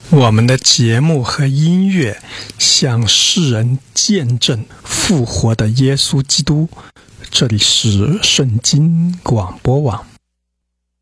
我们的节目和音乐向世人见证复活的耶稣基督。这里是圣经广播网。